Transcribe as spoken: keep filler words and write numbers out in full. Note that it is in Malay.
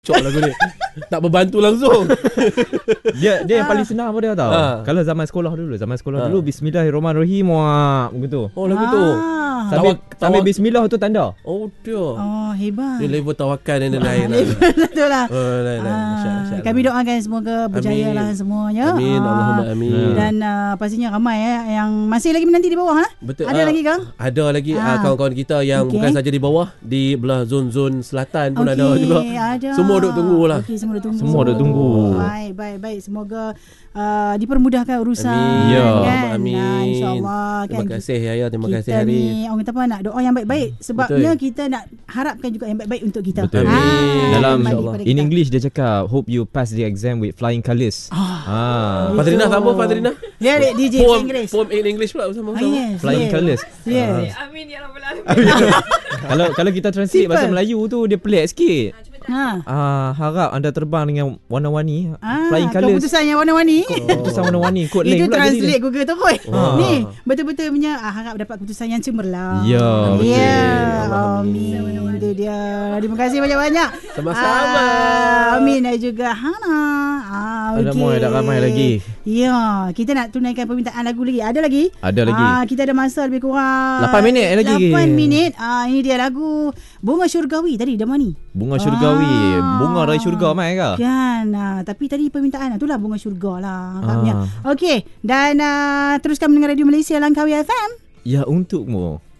Cok lagu ni. Tak berbantu langsung. Dia dia yang paling senang apa dia tahu. Ha. Kalau zaman sekolah dulu, zaman sekolah Ha. dulu Bismillahirrahmanirrahim wah begitu. Oh lagu tu. Ah. Sambil, Tawak- sambil tawak- bismillah tu tanda. Oh dia. Oh, hebat. Ni level tawakal yang lain lah. Betul lah. Oh lain lain. Ah, Masya- masya kami Allah. doakan semoga berjaya Amin. lah semuanya. Amin. Ah, Allahumma amin. Dan uh, pastinya ramai eh, yang masih lagi menanti di bawah. Eh? Betul. Ada ah, lagi kang? Ada lagi Ah. ah, kawan-kawan kita yang Okey. bukan saja di bawah, di belah zon-zon selatan pun ada Okey, juga. ada. Semua duk tunggu lah. Okey, semua duk tunggu. Semua duk tunggu. Baik, baik, baik. Semoga uh, dipermudahkan urusan. Amin. Ya. Kan? Amin. Nah, InsyaAllah. Terima kan? kasih Yaya, terima kita kasih Haris. ni orang kata apa, nak doa yang baik-baik. Sebabnya Betul. kita nak harapkan juga yang baik-baik untuk kita. Betul. Amin. Dalam InsyaAllah. in English dia cakap hope you pass the exam with flying colours. Ah. Ah. Fadrina sama Fadrina? Dia ada D J Poem, Inggeris. poem in English pula sama. Ah, yes, Flying yes. colours. Yes. Amin ya rabbal alamin. Kalau kalau kita translate Simple. bahasa Melayu tu dia pelik sikit. Ha. Ah, harap anda terbang dengan warna-warni. Ah, Flying colours. keputusan yang warna-warni. Keputusan warna-warni. Kod lain Itu pula jadi translate dia. Google terus. Ah. Ni betul-betul punya ah, harap dapat keputusan yang cemerlang. Ya, betul. Ya. Amin. Amin. Itu dia. Terima kasih banyak-banyak. Sama-sama. Ah, Amin dan juga Hana. Ah, Ada okey. more, ada ramai lagi. Ya, kita nak tunaikan permintaan lagu lagi. Ada lagi? Ada lagi. Ah, kita ada masa lebih kurang lapan minit lagi. lapan minit. Ah, ini dia lagu Bunga Syurgawi tadi dah mani. Bunga syurgawi. Ah. Bunga dari syurga mai ke? Kan, ah, tapi tadi permintaan itulah bunga syurga lah. Agaknya. Ah. Okey, dan ah, teruskan mendengar Radio Malaysia Langkawi F M. Ya untukmu.